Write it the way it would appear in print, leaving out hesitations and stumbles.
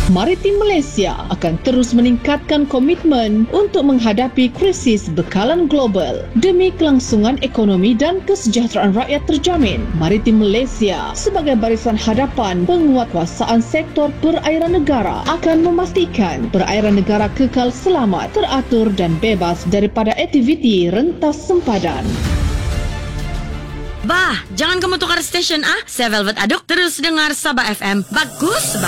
Maritim Malaysia akan terus meningkatkan komitmen untuk menghadapi krisis bekalan global demi kelangsungan ekonomi dan kesejahteraan rakyat terjamin. Maritim Malaysia sebagai barisan hadapan penguatkuasaan sektor perairan negara akan memastikan perairan negara kekal selamat, teratur dan bebas daripada aktiviti rentas sempadan. Bah, jangan kamu tukar stesen ah. Saya Velvet Aduk, terus dengar Sabah FM. Bagus, bah.